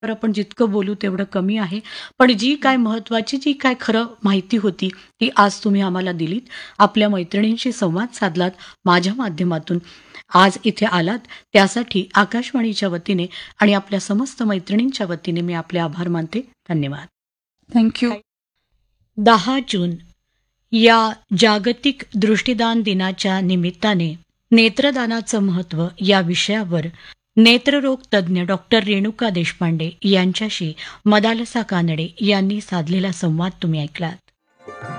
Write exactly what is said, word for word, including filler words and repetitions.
तर आपण जितकं बोलू तेवढं कमी आहे. पण जी काय महत्त्वाची जी काय खरं माहिती होती, ती आज तुम्ही आम्हाला दिलीत. आपल्या मैत्रिणींशी संवाद साधलात माझ्या माध्यमातून. आज इथे आलात त्यासाठी आकाशवाणीच्या वतीने आणि आपल्या समस्त मैत्रिणींच्या वतीने मी आपले आभार मानते. धन्यवाद. थँक्यू. दहा जून या जागतिक दृष्टिदान दिनाच्या निमित्ताने नेत्रदानाचं महत्त्व या विषयावर नेत्ररोग तज्ज्ञ डॉक्टर रेणुका देशपांडे यांच्याशी मदालसा कानडे यांनी साधलेला संवाद तुम्ही ऐकलात.